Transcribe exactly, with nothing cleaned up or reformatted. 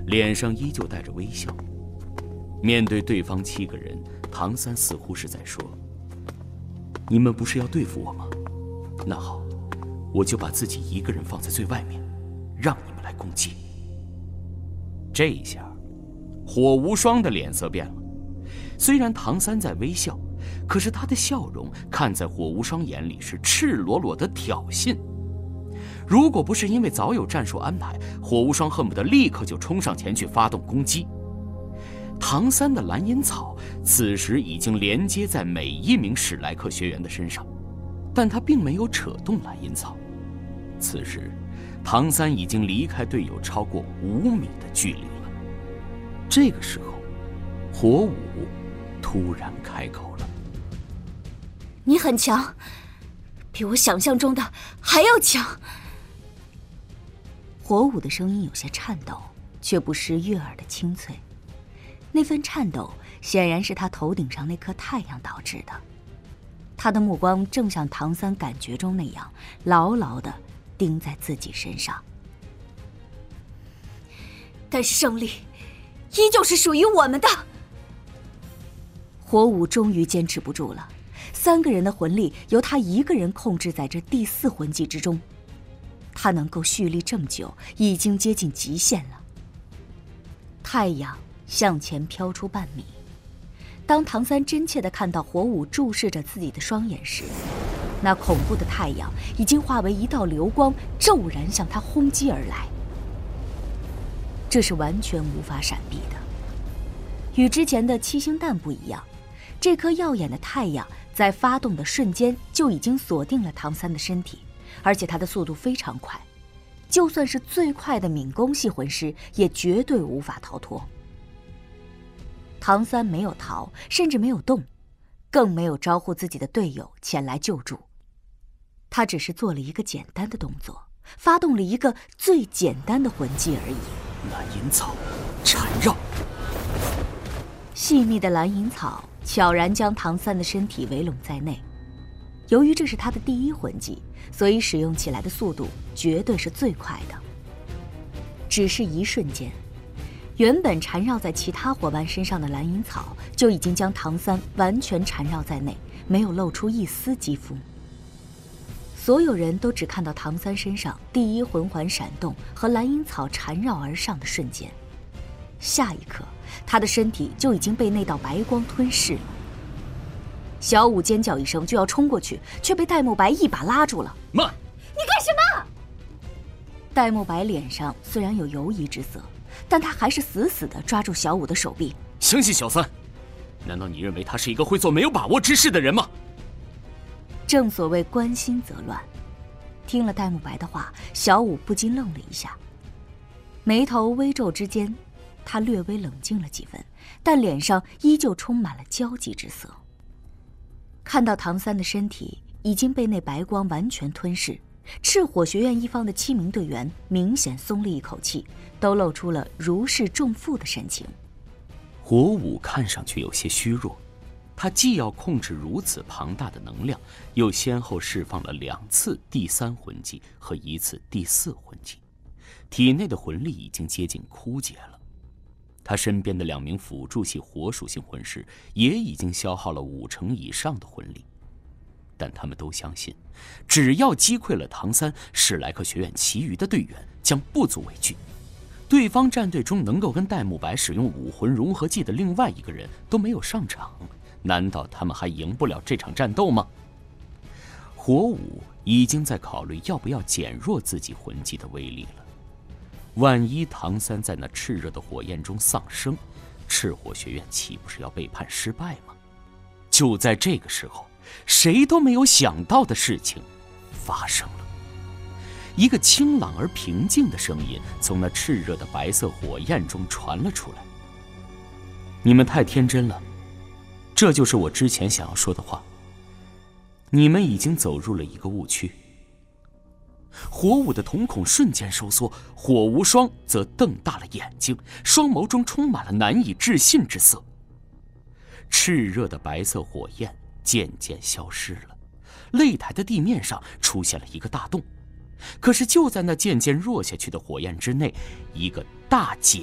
脸上依旧带着微笑。面对对方七个人，唐三似乎是在说：“你们不是要对付我吗？那好，我就把自己一个人放在最外面，让你们来攻击。”这一下，火无双的脸色变了。虽然唐三在微笑，可是他的笑容看在火无双眼里是赤裸裸的挑衅。如果不是因为早有战术安排，火无双恨不得立刻就冲上前去发动攻击。唐三的蓝银草此时已经连接在每一名史莱克学员的身上，但他并没有扯动蓝银草。此时，唐三已经离开队友超过五米的距离了。这个时候，火舞突然开口了：“ 你很强，比我想象中的还要强。”火舞的声音有些颤抖，却不失悦耳的清脆。那份颤抖显然是他头顶上那颗太阳导致的。他的目光正像唐三感觉中那样，牢牢地盯在自己身上。但是胜利依旧是属于我们的。火舞终于坚持不住了，三个人的魂力由他一个人控制在这第四魂技之中，他能够蓄力这么久，已经接近极限了。太阳向前飘出半米，当唐三真切地看到火舞注视着自己的双眼时，那恐怖的太阳已经化为一道流光，骤然向他轰击而来。这是完全无法闪避的。与之前的七星弹不一样，这颗耀眼的太阳在发动的瞬间就已经锁定了唐三的身体，而且他的速度非常快，就算是最快的敏攻系魂师也绝对无法逃脱。唐三没有逃，甚至没有动，更没有招呼自己的队友前来救助。他只是做了一个简单的动作，发动了一个最简单的魂技而已。 蓝银草缠绕， 细密的蓝银草悄然将唐三的身体围拢在内。由于这是他的第一魂技，所以使用起来的速度绝对是最快的。只是一瞬间，原本缠绕在其他伙伴身上的蓝银草就已经将唐三完全缠绕在内，没有露出一丝肌肤。所有人都只看到唐三身上第一魂环闪动和蓝银草缠绕而上的瞬间，下一刻他的身体就已经被那道白光吞噬了。小舞尖叫一声就要冲过去，却被戴沐白一把拉住了。 慢！ 你干什么？戴沐白脸上虽然有犹疑之色，但他还是死死地抓住小舞的手臂。 相信小三，难道你认为他是一个会做没有把握之事的人吗？ 正所谓关心则乱。听了戴沐白的话，小舞不禁愣了一下，眉头微皱之间，他略微冷静了几分，但脸上依旧充满了焦急之色。看到唐三的身体已经被那白光完全吞噬，赤火学院一方的七名队员明显松了一口气，都露出了如释重负的神情。 火舞看上去有些虚弱，他既要控制如此庞大的能量，又先后释放了两次第三魂技和一次第四魂技，体内的魂力已经接近枯竭了。他身边的两名辅助系火属性魂师也已经消耗了五成以上的魂力，但他们都相信，只要击溃了唐三，史莱克学院其余的队员将不足为惧。对方战队中能够跟戴沐白使用武魂融合技的另外一个人都没有上场，难道他们还赢不了这场战斗吗？火舞已经在考虑要不要减弱自己魂技的威力了。万一唐三在那炽热的火焰中丧生，赤火学院岂不是要被判失败吗？就在这个时候，谁都没有想到的事情发生了。一个清朗而平静的声音从那炽热的白色火焰中传了出来：“你们太天真了，这就是我之前想要说的话。你们已经走入了一个误区。”火舞的瞳孔瞬间收缩，火无双则瞪大了眼睛，双眸中充满了难以置信之色。炽热的白色火焰渐渐消失了，擂台的地面上出现了一个大洞。可是就在那渐渐弱下去的火焰之内，一个大茧